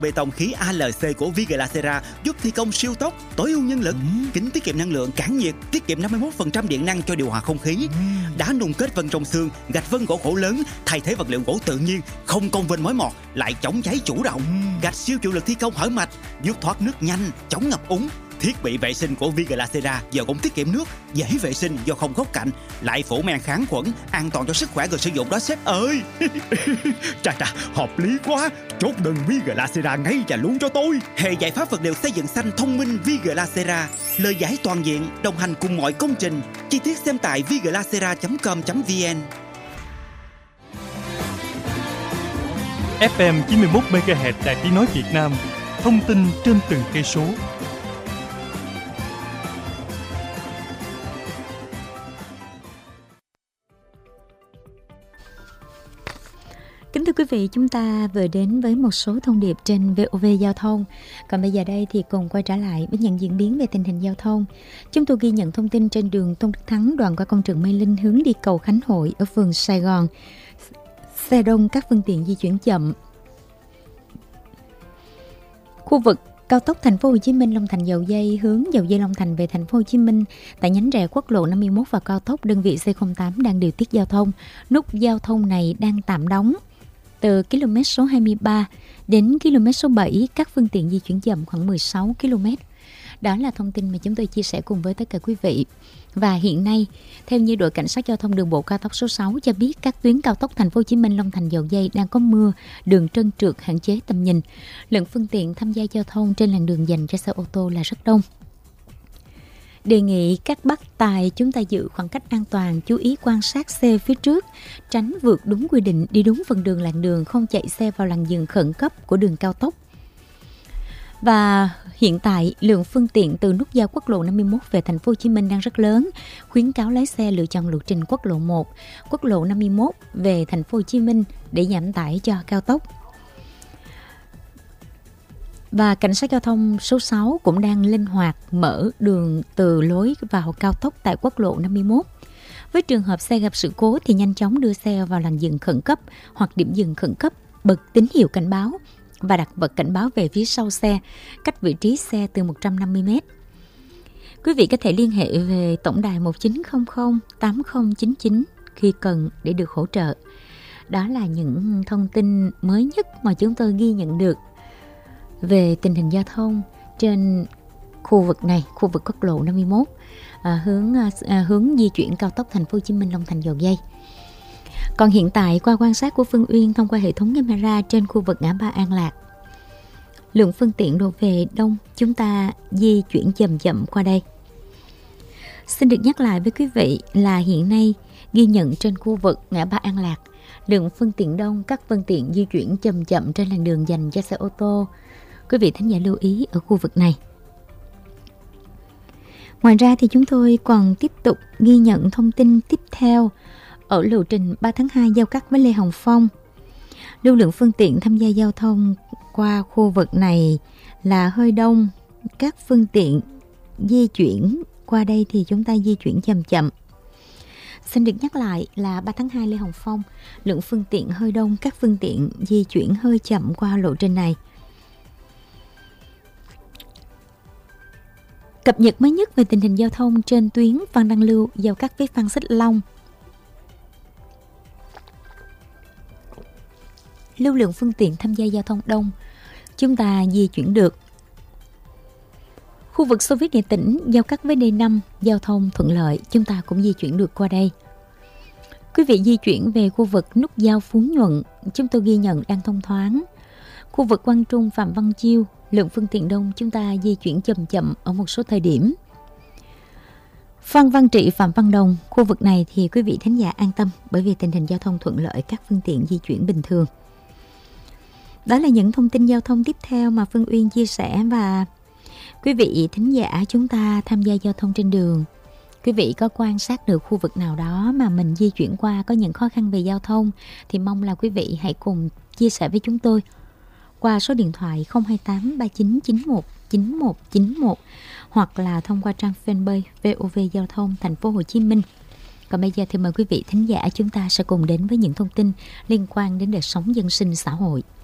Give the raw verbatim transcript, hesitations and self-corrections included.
Bê tông khí a lờ xê của Viglacera giúp thi công siêu tốc, tối ưu nhân lực, ừ. kính tiết kiệm năng lượng, cản nhiệt, tiết kiệm năm mươi mốt phần trăm điện năng cho điều hòa không khí. Ừ. Đá nung kết vân trong xương, gạch vân gỗ khổ lớn, thay thế vật liệu gỗ tự nhiên, không cong vênh mối mọt, lại chống cháy chủ động. Ừ. Gạch siêu chịu lực thi công hở mạch, giúp thoát nước nhanh, chống ngập úng. Thiết bị vệ sinh của Viglacera giờ cũng tiết kiệm nước, dễ vệ sinh do không góc cạnh, lại phủ men kháng khuẩn, an toàn cho sức khỏe người sử dụng đó sếp ơi. Chà chà, hợp lý quá. Chốt đơn Viglacera ngay và luôn cho tôi. Hệ giải pháp vật liệu xây dựng xanh thông minh Viglacera, lời giải toàn diện, đồng hành cùng mọi công trình. Chi tiết xem tại viglacera chấm com chấm vn. ép em chín mươi mốt mê ga héc Đài Tiếng nói Việt Nam, thông tin trên từng cây số. Kính thưa quý vị, chúng ta vừa đến với một số thông điệp trên vê o vê Giao thông. Còn bây giờ đây thì cùng quay trở lại với những diễn biến về tình hình giao thông. Chúng tôi ghi nhận thông tin trên đường Tôn Đức Thắng đoạn qua công trường Mây Linh hướng đi cầu Khánh Hội ở phường Sài Gòn. Xe đông, các phương tiện di chuyển chậm. Khu vực cao tốc Thành phố Hồ Chí Minh Long Thành Dầu Dây hướng Dầu Dây Long Thành về Thành phố Hồ Chí Minh tại nhánh rẽ quốc lộ năm mươi mốt và cao tốc, đơn vị xê không tám đang điều tiết giao thông. Nút giao thông này đang tạm đóng. Từ km số hai mươi ba đến km số bảy, các phương tiện di chuyển chậm khoảng mười sáu ki lô mét. Đó là thông tin mà chúng tôi chia sẻ cùng với tất cả quý vị. Và hiện nay, theo như đội cảnh sát giao thông đường bộ cao tốc số sáu cho biết, các tuyến cao tốc Thành phố Hồ Chí Minh Long Thành Dầu Dây đang có mưa, đường trơn trượt, hạn chế tầm nhìn. Lượng phương tiện tham gia giao thông trên làn đường dành cho xe ô tô là rất đông. Đề nghị các bác tài chúng ta giữ khoảng cách an toàn, chú ý quan sát xe phía trước, tránh vượt đúng quy định, đi đúng phần đường làn đường, không chạy xe vào làn dừng khẩn cấp của đường cao tốc. Và hiện tại, lượng phương tiện từ nút giao quốc lộ năm mươi mốt về Thành phố Hồ Chí Minh đang rất lớn, khuyến cáo lái xe lựa chọn lộ trình quốc lộ một, quốc lộ năm mươi mốt về Thành phố Hồ Chí Minh để giảm tải cho cao tốc. Và cảnh sát giao thông số sáu cũng đang linh hoạt mở đường từ lối vào cao tốc tại quốc lộ năm mươi mốt. Với trường hợp xe gặp sự cố thì nhanh chóng đưa xe vào làn dừng khẩn cấp hoặc điểm dừng khẩn cấp, bật tín hiệu cảnh báo và đặt vật cảnh báo về phía sau xe, cách vị trí xe từ một trăm năm mươi mét. Quý vị có thể liên hệ về tổng đài một chín không không tám không chín chín khi cần để được hỗ trợ. Đó là những thông tin mới nhất mà chúng tôi ghi nhận được về tình hình giao thông trên khu vực này, khu vực quốc lộ năm mươi mốt, à, hướng à, hướng di chuyển cao tốc Thành phố Hồ Chí Minh Long Thành Dầu Dây. Còn hiện tại, qua quan sát của Phương Uyên thông qua hệ thống camera trên khu vực ngã ba An Lạc, lượng phương tiện đổ về đông, chúng ta di chuyển chậm chậm qua đây. Xin được nhắc lại với quý vị là hiện nay ghi nhận trên khu vực ngã ba An Lạc, lượng phương tiện đông, các phương tiện di chuyển chậm chậm trên làn đường dành cho xe ô tô. Quý vị thính giả lưu ý ở khu vực này. Ngoài ra thì chúng tôi còn tiếp tục ghi nhận thông tin tiếp theo ở lộ trình ba tháng hai giao cắt với Lê Hồng Phong. Lưu lượng phương tiện tham gia giao thông qua khu vực này là hơi đông. Các phương tiện di chuyển qua đây thì chúng ta di chuyển chậm chậm. Xin được nhắc lại là ba tháng hai Lê Hồng Phong, lượng phương tiện hơi đông, các phương tiện di chuyển hơi chậm qua lộ trình này. Cập nhật mới nhất về tình hình giao thông trên tuyến Phan Đăng Lưu giao cắt với Phan Xích Long. Lưu lượng phương tiện tham gia giao thông đông, chúng ta di chuyển được. Khu vực Xô Viết Nghệ Tĩnh giao cắt với D năm, giao thông thuận lợi, chúng ta cũng di chuyển được qua đây. Quý vị di chuyển về khu vực nút giao Phú Nhuận, chúng tôi ghi nhận đang thông thoáng. Khu vực Quang Trung Phạm Văn Chiêu, lượng phương tiện đông, chúng ta di chuyển chậm chậm ở một số thời điểm. Phan Văn Trị Phạm Văn Đồng, khu vực này thì quý vị thính giả an tâm bởi vì tình hình giao thông thuận lợi, các phương tiện di chuyển bình thường. Đó là những thông tin giao thông tiếp theo mà Phương Uyên chia sẻ. Và quý vị thính giả chúng ta tham gia giao thông trên đường, quý vị có quan sát được khu vực nào đó mà mình di chuyển qua có những khó khăn về giao thông thì mong là quý vị hãy cùng chia sẻ với chúng tôi qua số điện thoại không hai tám ba chín chín một chín một chín một hoặc là thông qua trang fanpage vê o vê Giao thông Thành phố Hồ Chí Minh. Còn bây giờ thì mời quý vị thính giả chúng ta sẽ cùng đến với những thông tin liên quan đến đời sống dân sinh xã hội.